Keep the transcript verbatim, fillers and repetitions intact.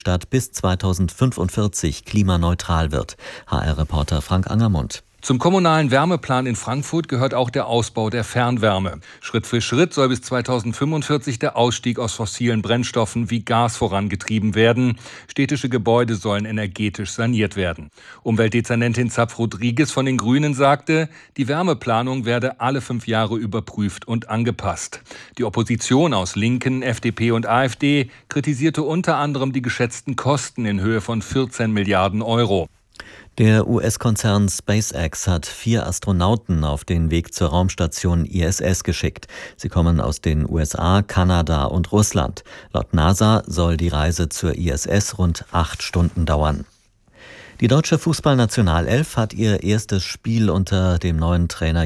Stadt bis zweitausendfünfundvierzig klimaneutral wird. H R-Reporter Frank Angermund. Zum kommunalen Wärmeplan in Frankfurt gehört auch der Ausbau der Fernwärme. Schritt für Schritt soll bis zweitausendfünfundvierzig der Ausstieg aus fossilen Brennstoffen wie Gas vorangetrieben werden. Städtische Gebäude sollen energetisch saniert werden. Umweltdezernentin Zapf-Rodriguez von den Grünen sagte, die Wärmeplanung werde alle fünf Jahre überprüft und angepasst. Die Opposition aus Linken, F D P und AfD kritisierte unter anderem die geschätzten Kosten in Höhe von vierzehn Milliarden Euro. Der U S-Konzern SpaceX hat vier Astronauten auf den Weg zur Raumstation I S S geschickt. Sie kommen aus den U S A, Kanada und Russland. Laut NASA soll die Reise zur I S S rund acht Stunden dauern. Die deutsche Fußballnationalelf hat ihr erstes Spiel unter dem neuen Trainer